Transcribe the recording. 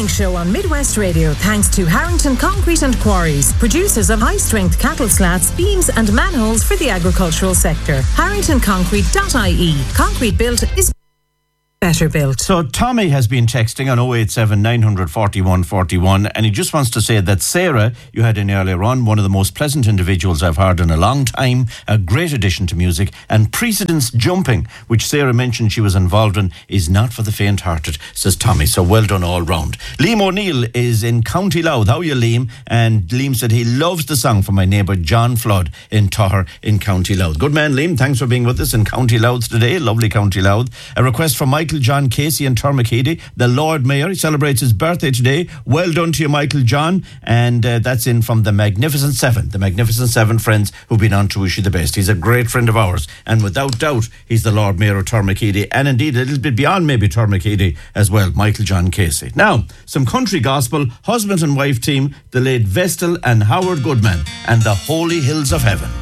morning show on Midwest Radio thanks to Harrington Concrete and Quarries, producers of high-strength cattle slats, beams and manholes for the agricultural sector. HarringtonConcrete.ie. Concrete built is better built. So Tommy has been texting on 087 941 41 and he just wants to say that Sarah, you had in earlier on, one of the most pleasant individuals I've heard in a long time, a great addition to music, and precedence jumping, which Sarah mentioned she was involved in, is not for the faint-hearted, says Tommy. So well done all round. Liam O'Neill is in County Louth. How are you, Liam? And Liam said he loves the song from my neighbour John Flood in Toher in County Louth. Good man, Liam. Thanks for being with us in County Louth today. Lovely County Louth. A request from Michael John Casey in Tormakeedy, the Lord Mayor. He celebrates his birthday today. Well done to you, Michael John. And that's in from the Magnificent Seven. The Magnificent Seven friends who've been on to wish you the best. He's a great friend of ours. And without doubt, he's the Lord Mayor of Tormakeedy. And indeed, a little bit beyond maybe Tormakeedy as well, Michael John Casey. Now, some country gospel, husband and wife team, the late Vestal and Howard Goodman, and the Holy Hills of Heaven.